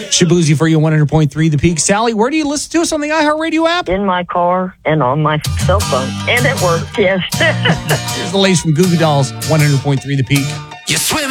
Shabuzi for you, 100.3 The Peak. Sally, where do you listen to us on the iHeartRadio app? In my car and on my cell phone. And at work, yes. Here's the latest from Goo Goo Dolls, 100.3 The Peak. You swim